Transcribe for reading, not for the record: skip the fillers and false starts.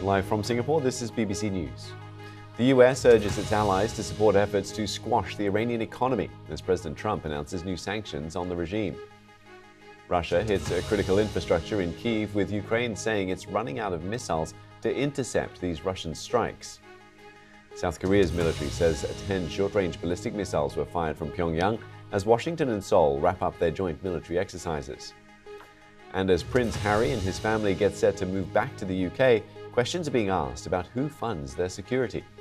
Live from Singapore, this is BBC News. The US urges its allies to support efforts to squash the Iranian economy as President Trump announces new sanctions on the regime. Russia hits a critical infrastructure in Kyiv, with Ukraine saying it's running out of missiles to intercept these Russian strikes. South Korea's military says 10 short-range ballistic missiles were fired from Pyongyang as Washington and Seoul wrap up their joint military exercises. And as Prince Harry and his family get set to move back to the UK, questions are being asked about who funds their security.